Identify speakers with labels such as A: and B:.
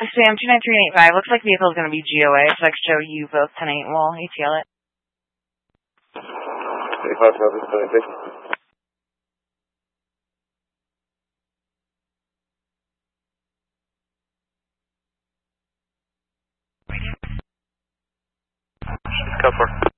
A: Sam 29385. Looks like vehicle is going to be GOA, so I can show you both 10-8 wall. ATL it.
B: 85 Southeast 26.
C: Go for it.